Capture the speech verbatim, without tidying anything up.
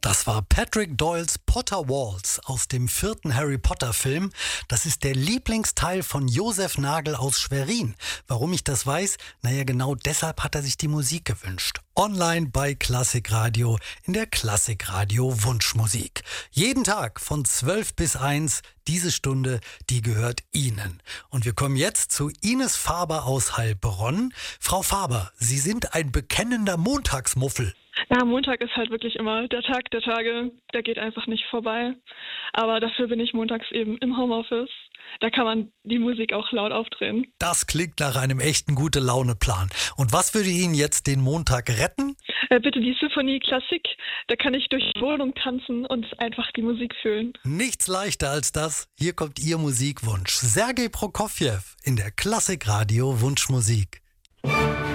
Das war Patrick Doyles Potter Waltz aus dem vierten Harry Potter Film. Das ist der Lieblingsteil von Josef Nagel aus Schwerin. Warum ich das weiß? Naja, genau deshalb hat er sich die Musik gewünscht. Online bei Klassikradio in der Klassikradio Wunschmusik. Jeden Tag von zwölf bis eins. Diese Stunde, die gehört Ihnen. Und wir kommen jetzt zu Ines Faber aus Heilbronn. Frau Faber, Sie sind ein bekennender Montagsmuffel. Ja, Montag ist halt wirklich immer der Tag der Tage, der geht einfach nicht vorbei. Aber dafür bin ich montags eben im Homeoffice. Da kann man die Musik auch laut aufdrehen. Das klingt nach einem echten Gute-Laune-Plan. Und was würde Ihnen jetzt den Montag retten? Äh, bitte die Symphonie Klassik. Da kann ich durch die Wohnung tanzen und einfach die Musik fühlen. Nichts leichter als das. Hier kommt Ihr Musikwunsch. Sergei Prokofjew in der Klassikradio Wunschmusik.